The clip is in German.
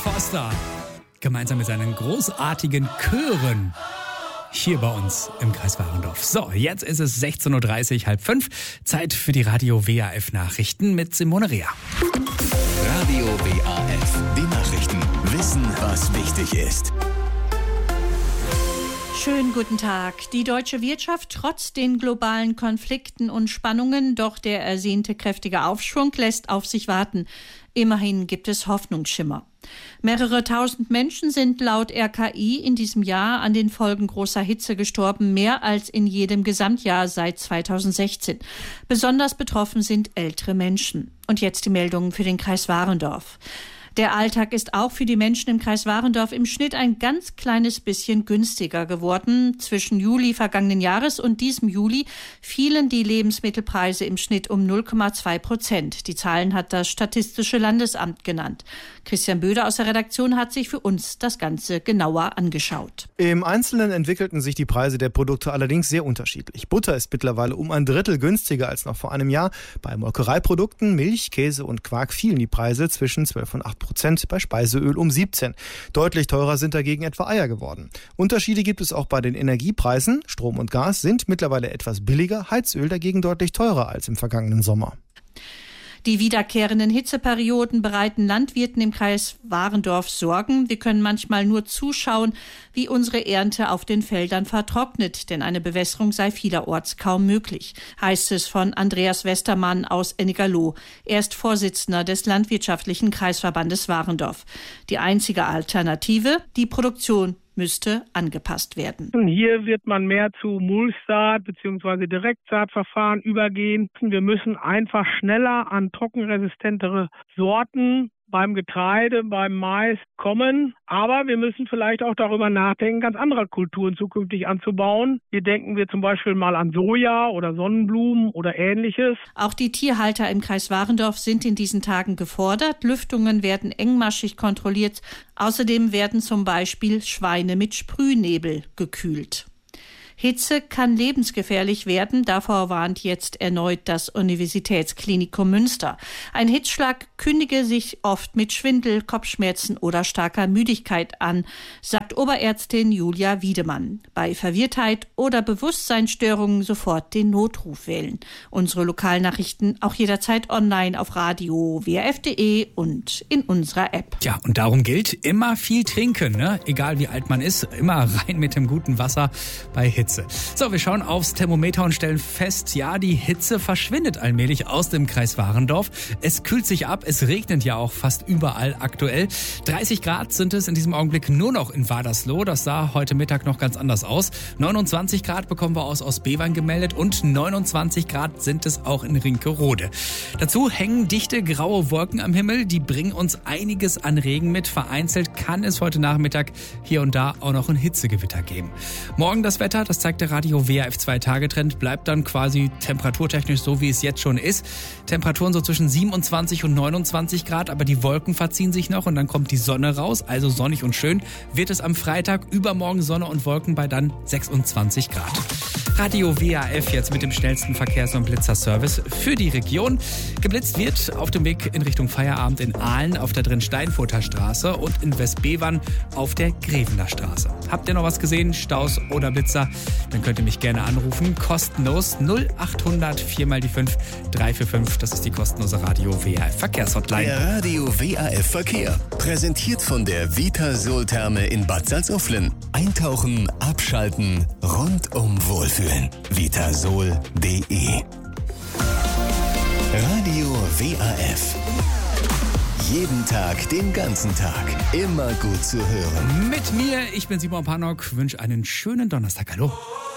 Foster. Gemeinsam mit seinen großartigen Chören. Hier bei uns im Kreis Warendorf. So, jetzt ist es 16.30 Uhr, 16:30. Zeit für die Radio WAF Nachrichten mit Simone Rea. Radio WAF, die Nachrichten. Wissen, was wichtig ist. Schönen guten Tag. Die deutsche Wirtschaft trotz den globalen Konflikten und Spannungen, doch der ersehnte kräftige Aufschwung lässt auf sich warten. Immerhin gibt es Hoffnungsschimmer. Mehrere tausend Menschen sind laut RKI in diesem Jahr an den Folgen großer Hitze gestorben, mehr als in jedem Gesamtjahr seit 2016. Besonders betroffen sind ältere Menschen. Und jetzt die Meldungen für den Kreis Warendorf. Der Alltag ist auch für die Menschen im Kreis Warendorf im Schnitt ein ganz kleines bisschen günstiger geworden. Zwischen Juli vergangenen Jahres und diesem Juli fielen die Lebensmittelpreise im Schnitt um 0,2%. Die Zahlen hat das Statistische Landesamt genannt. Christian Böder aus der Redaktion hat sich für uns das Ganze genauer angeschaut. Im Einzelnen entwickelten sich die Preise der Produkte allerdings sehr unterschiedlich. Butter ist mittlerweile um ein Drittel günstiger als noch vor einem Jahr. Bei Molkereiprodukten, Milch, Käse und Quark fielen die Preise zwischen 12 und 8%, bei Speiseöl um 17%. Deutlich teurer sind dagegen etwa Eier geworden. Unterschiede gibt es auch bei den Energiepreisen. Strom und Gas sind mittlerweile etwas billiger, Heizöl dagegen deutlich teurer als im vergangenen Sommer. Die wiederkehrenden Hitzeperioden bereiten Landwirten im Kreis Warendorf Sorgen. Wir können manchmal nur zuschauen, wie unsere Ernte auf den Feldern vertrocknet, denn eine Bewässerung sei vielerorts kaum möglich, heißt es von Andreas Westermann aus Ennigerloh. Er ist Vorsitzender des Landwirtschaftlichen Kreisverbandes Warendorf. Die einzige Alternative, die Produktion müsste angepasst werden. Hier wird man mehr zu Mulchsaat bzw. Direktsaatverfahren übergehen. Wir müssen einfach schneller an trockenresistentere Sorten beim Getreide, beim Mais kommen. Aber wir müssen vielleicht auch darüber nachdenken, ganz andere Kulturen zukünftig anzubauen. Hier denken wir zum Beispiel mal an Soja oder Sonnenblumen oder Ähnliches. Auch die Tierhalter im Kreis Warendorf sind in diesen Tagen gefordert. Lüftungen werden engmaschig kontrolliert. Außerdem werden zum Beispiel Schweine mit Sprühnebel gekühlt. Hitze kann lebensgefährlich werden, davor warnt jetzt erneut das Universitätsklinikum Münster. Ein Hitzschlag kündige sich oft mit Schwindel, Kopfschmerzen oder starker Müdigkeit an, sagt Oberärztin Julia Wiedemann. Bei Verwirrtheit oder Bewusstseinsstörungen sofort den Notruf wählen. Unsere Lokalnachrichten auch jederzeit online auf radio WAF.de und in unserer App. Ja, und darum gilt, immer viel trinken, ne? Egal wie alt man ist, immer rein mit dem guten Wasser bei Hitze. So, wir schauen aufs Thermometer und stellen fest, ja, die Hitze verschwindet allmählich aus dem Kreis Warendorf. Es kühlt sich ab, es regnet ja auch fast überall aktuell. 30 Grad sind es in diesem Augenblick nur noch in Wadersloh. Das sah heute Mittag noch ganz anders aus. 29 Grad bekommen wir aus Bevern gemeldet und 29 Grad sind es auch in Rinkerode. Dazu hängen dichte graue Wolken am Himmel, die bringen uns einiges an Regen mit. Vereinzelt kann es heute Nachmittag hier und da auch noch ein Hitzegewitter geben. Morgen das Wetter, das zeigt der Radio WAF 2-Tage-Trend, bleibt dann quasi temperaturtechnisch so, wie es jetzt schon ist. Temperaturen so zwischen 27 und 29 Grad, aber die Wolken verziehen sich noch und dann kommt die Sonne raus, also sonnig und schön. Wird es am Freitag, übermorgen Sonne und Wolken bei dann 26 Grad. Radio WAF jetzt mit dem schnellsten Verkehrs- und Blitzerservice für die Region. Geblitzt wird auf dem Weg in Richtung Feierabend in Aalen auf der Drin-Steinfurter Straße und in Westbevern auf der Grevener Straße. Habt ihr noch was gesehen? Staus oder Blitzer? Dann könnt ihr mich gerne anrufen. Kostenlos 0800 4x5 345. Das ist die kostenlose Radio WAF Verkehrshotline. Der Radio WAF Verkehr. Präsentiert von der Vitasol-Therme in Bad Salzuflen. Eintauchen, abschalten, rundum wohlfühlen. Vitasol.de. Radio WAF. Jeden Tag, den ganzen Tag. Immer gut zu hören. Mit mir, ich bin Simon Panok, wünsche einen schönen Donnerstag. Hallo.